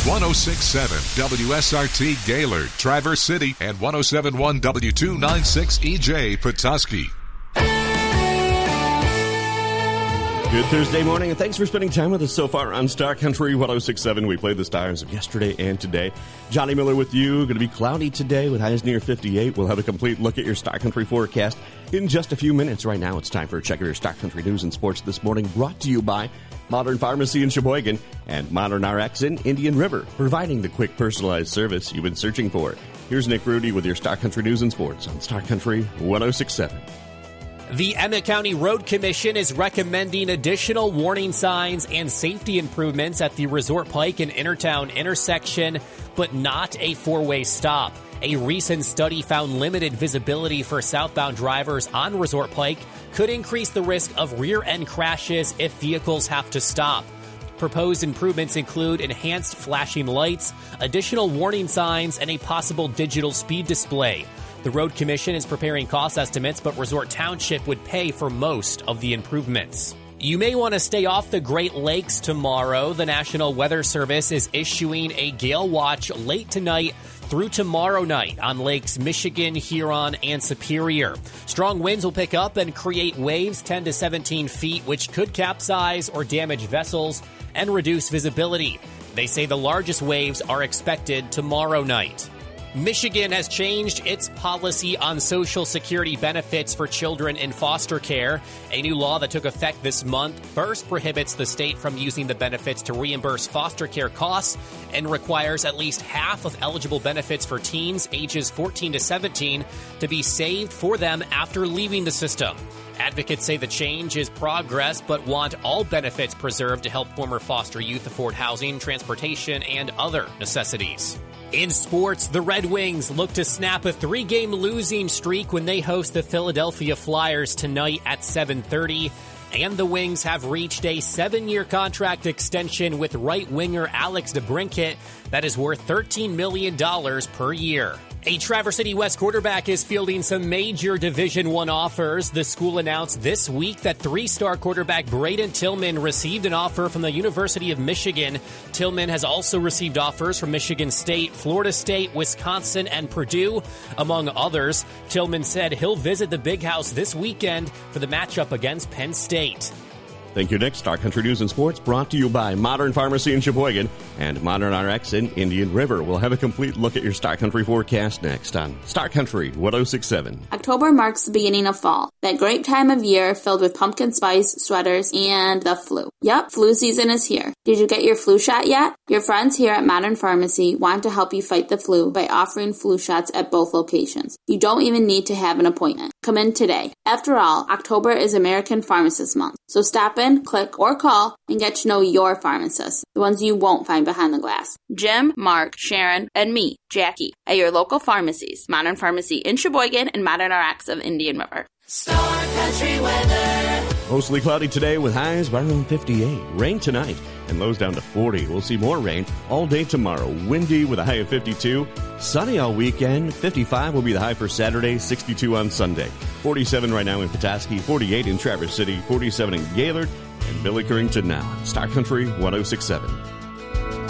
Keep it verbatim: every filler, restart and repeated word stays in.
one oh six point seven W S R T Gaylord, Traverse City, and one oh seven point one W two ninety-six E J Petoskey. Good Thursday morning, and thanks for spending time with us so far on Star Country one oh six point seven. We played the stars of yesterday and today. Johnny Miller with you. Going to be cloudy today with highs near fifty-eight. We'll have a complete look at your Star Country forecast in just a few minutes. Right now, it's time for a check of your Star Country news and sports this morning, brought to you by Modern Pharmacy in Sheboygan and Modern R X in Indian River, providing the quick, personalized service you've been searching for. Here's Nick Rudy with your Star Country news and sports on Star Country one oh six point seven. The Emmett County Road Commission is recommending additional warning signs and safety improvements at the Resort Pike and Intertown intersection, but not a four-way stop. A recent study found limited visibility for southbound drivers on Resort Pike could increase the risk of rear-end crashes if vehicles have to stop. Proposed improvements include enhanced flashing lights, additional warning signs, and a possible digital speed display. The Road Commission is preparing cost estimates, but Resort Township would pay for most of the improvements. You may want to stay off the Great Lakes tomorrow. The National Weather Service is issuing a gale watch late tonight through tomorrow night on lakes Michigan, Huron, and Superior. Strong winds will pick up and create waves ten to seventeen feet, which could capsize or damage vessels and reduce visibility. They say the largest waves are expected tomorrow night. Michigan has changed its policy on Social Security benefits for children in foster care. A new law that took effect this month first prohibits the state from using the benefits to reimburse foster care costs and requires at least half of eligible benefits for teens ages fourteen to seventeen to be saved for them after leaving the system. Advocates say the change is progress, but want all benefits preserved to help former foster youth afford housing, transportation, and other necessities. In sports, the Red Wings look to snap a three-game losing streak when they host the Philadelphia Flyers tonight at seven thirty. And the Wings have reached a seven-year contract extension with right winger Alex DeBrincat that is worth thirteen million dollars per year. A Traverse City West quarterback is fielding some major Division One offers. The school announced this week that three-star quarterback Braden Tillman received an offer from the University of Michigan. Tillman has also received offers from Michigan State, Florida State, Wisconsin, and Purdue, among others. Tillman said he'll visit the Big House this weekend for the matchup against Penn State. Thank you, Nick. Star Country News and Sports brought to you by Modern Pharmacy in Sheboygan and Modern R X in Indian River. We'll have a complete look at your Star Country forecast next on Star Country one oh six point seven. October marks the beginning of fall, that great time of year filled with pumpkin spice, sweaters, and the flu. Yep, flu season is here. Did you get your flu shot yet? Your friends here at Modern Pharmacy want to help you fight the flu by offering flu shots at both locations. You don't even need to have an appointment. Come in today. After all, October is American Pharmacist Month, so stop in, click, or call and get to know your pharmacists, the ones you won't find behind the glass. Jim, Mark, Sharon, and me, Jackie, at your local pharmacies, Modern Pharmacy in Sheboygan and Modern R X of Indian River. Star Country weather. Mostly cloudy today with highs around fifty-eight. Rain tonight and lows down to forty. We'll see more rain all day tomorrow. Windy with a high of fifty-two. Sunny all weekend. fifty-five will be the high for Saturday. sixty-two on Sunday. forty-seven right now in Petoskey. forty-eight in Traverse City. forty-seven in Gaylord. And Billy Currington now. Star Country one oh six point seven.